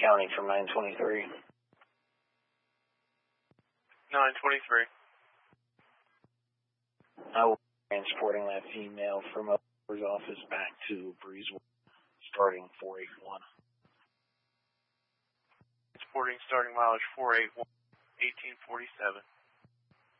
County from 923. 923. I will be transporting that female from Over's office back to Breezewell, starting 481. Transporting starting mileage 481, 1847.